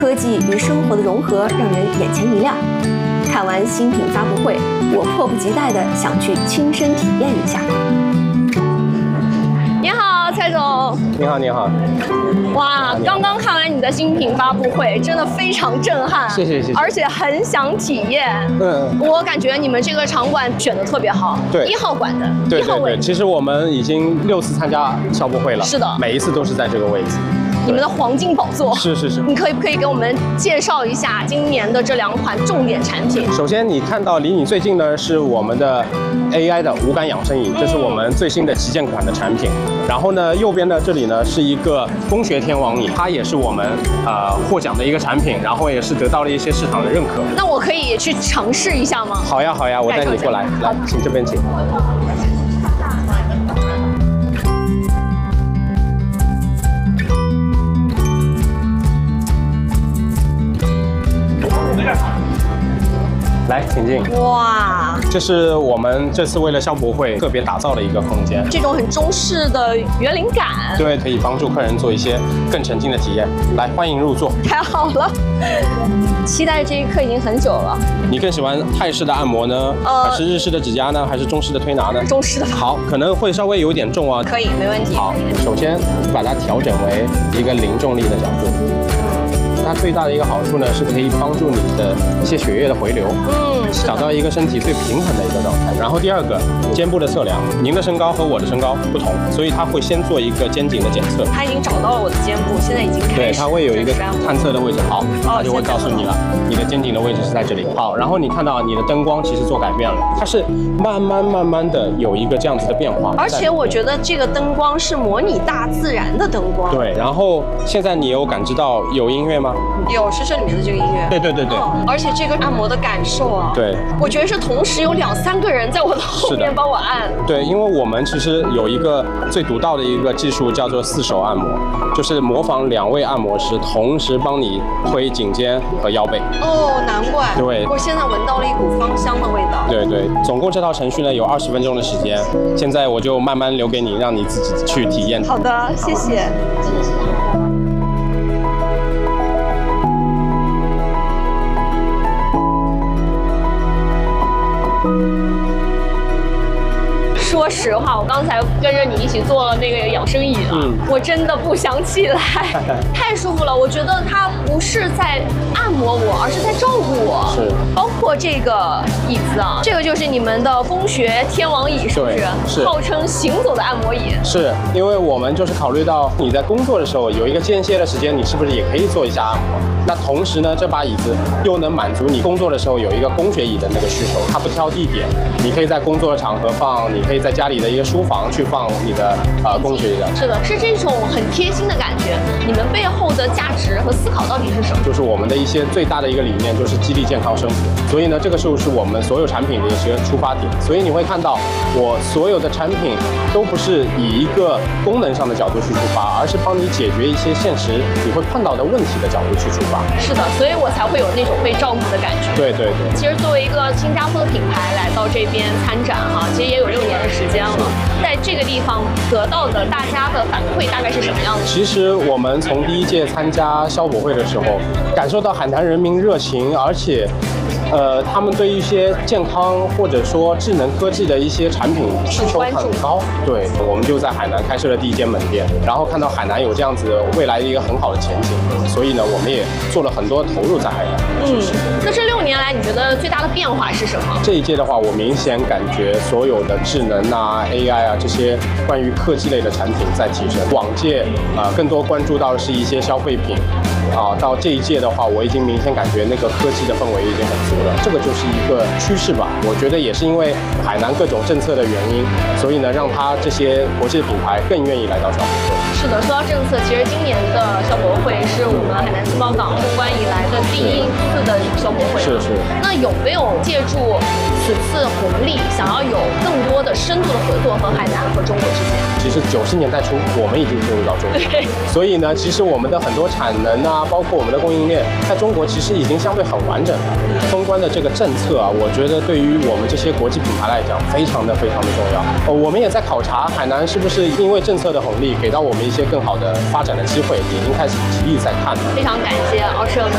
科技与生活的融合让人眼前一亮。看完新品发布会，我迫不及待地想去亲身体验一下。你好，蔡总。 你好，你好。 哇，刚刚看完你的新品发布会，真的非常震撼。 谢谢，谢谢。 而且很想体验。我感觉你们这个场馆选的特别好。 对 ，1号馆的。 对 1号位。 其实我们已经6次参加消博会了。 是的。每一次都是在这个位置。 你们的黄金宝座。 是。 你可不可以给我们介绍一下今年的这2款重点产品？ 首先，你看到离你最近呢是我们的 AI 的无感养生椅，这是我们最新的旗舰款的产品。然后呢，右边的这里呢是一个工学天王椅，它也是我们获奖的一个产品，然后也是得到了一些市场的认可。 那我可以去尝试一下吗？ 好呀，我带你过来，来，请这边请。来，请进。哇，这是我们这次为了消博会特别打造的一个空间， 这种很中式的园林感， 对，可以帮助客人做一些更沉浸的体验。来，欢迎入座。 太好了，期待这一刻已经很久了。 你更喜欢泰式的按摩呢，还是日式的指压呢，还是中式的推拿呢？ 中式的。 好，可能会稍微有点重啊。 可以，没问题。 好，首先把它调整为一个零重力的角度。它最大的一个好处呢，是可以帮助你的一些血液的回流，找到一个身体最平衡的一个状态。然后第二个，肩部的测量，您的身高和我的身高不同，所以它会先做一个肩颈的检测。 它已经找到了我的肩部，现在已经开始。 对，它会有一个探测的位置，好，它就会告诉你了，你的肩颈的位置是在这里。好，然后你看到你的灯光其实做改变了，它是慢慢的有一个这样子的变化。 而且我觉得这个灯光是模拟大自然的灯光。 对，然后现在你有感知到有音乐吗？ 有，是这里面的这个音乐。 对。 而且这个按摩的感受啊， 对， 我觉得是同时有2、3个人在我的后面帮我按。 对，因为我们其实有一个最独到的一个技术叫做4手按摩，就是模仿2位按摩师同时帮你推颈肩和腰背。 哦，难怪。 对， 我现在闻到了一股芳香的味道。 对，总共这套程序呢有20分钟的时间，现在我就慢慢留给你，让你自己去体验。 好的，谢谢。说实话，我刚才跟着你一起坐了那个养生椅了，我真的不想起来，太舒服了。我觉得它不是在按摩我，而是在照顾我。 是， 包括这个椅子啊，这个就是你们的工学天王椅，是不是？ 是， 号称行走的按摩椅。 是，因为我们就是考虑到你在工作的时候有一个间歇的时间，你是不是也可以做一下按摩？那同时呢，这把椅子又能满足你工作的时候有一个工学椅的那个需求，它不挑地点，你可以在工作的场合放，你可以在家里的一个书房去放你的工学椅的。 是的，是这种很贴心的感觉。你们背后的价值和思考到底是什么？ 就是我们的一些最大的一个理念就是激励健康生活，所以呢，这个就是我们所有产品的一些出发点。所以你会看到我所有的产品都不是以一个功能上的角度去出发，而是帮你解决一些现实你会碰到的问题的角度去出发。 是的，所以我才会有那种被照顾的感觉。 对。 其实作为一个新加坡的品牌来到这边参展哈，其实也有6年的时间了。在这个地方得到的大家的反馈大概是什么样的？ 其实我们从第1届参加消博会的时候，感受到海南人民热情，而且他们对一些健康或者说智能科技的一些产品需求很高。对，我们就在海南开设了第1间门店，然后看到海南有这样子未来的一个很好的前景，所以呢，我们也做了很多投入在海南。 那这6年来，你觉得最大的变化是什么？ 这一届的话，我明显感觉所有的智能啊、AI 啊这些关于科技类的产品在提升。往届更多关注到的是一些消费品。到这一届的话，我已经明显感觉那个科技的氛围已经很足了，这个就是一个趋势吧。我觉得也是因为海南各种政策的原因，所以呢，让它这些国际的品牌更愿意来到消博会。 是的，说到政策，其实今年的消博会是我们海南自贸港封关以来的第1次的消博会。 是。 那有没有借助此次红利，想要有更多的深度的合作和海南和中国之间？ 其实90年代初我们已经进入到中国，所以呢，其实我们的很多产能啊，包括我们的供应链，在中国其实已经相对很完整了。封关的这个政策啊，我觉得对于我们这些国际品牌来讲，非常的重要。我们也在考察海南是不是因为政策的红利，给到我们一些更好的发展的机会，已经开始极力在看了。 非常感谢奥盛